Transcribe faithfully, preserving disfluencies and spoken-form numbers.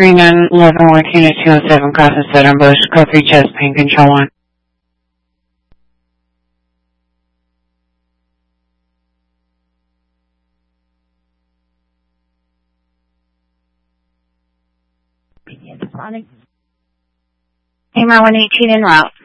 three nine eleven one two oh seven, crossing Southern Bush, code three chest pain, control one. A M R one eighteen en route.